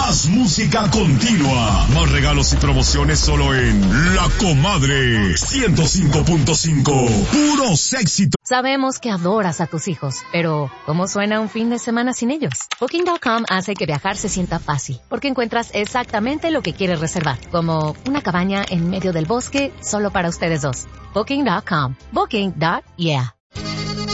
Más música continua. Más regalos y promociones solo en La Comadre 105.5. Puros éxitos. Sabemos que adoras a tus hijos, pero ¿cómo suena un fin de semana sin ellos? Booking.com hace que viajar se sienta fácil, porque encuentras exactamente lo que quieres reservar, como una cabaña en medio del bosque solo para ustedes dos. Booking.com. Booking.yeah.